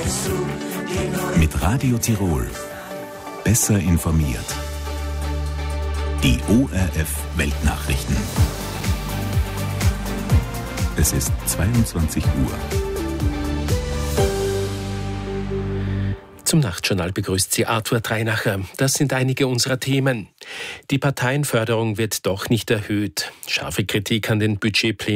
Mit Radio Tirol. Besser informiert. Die ORF Weltnachrichten. Es ist 22 Uhr. Zum Nachtjournal begrüßt Sie Arthur Dreinacher. Das sind einige unserer Themen. Die Parteienförderung wird doch nicht erhöht. Scharfe Kritik an den Budgetplänen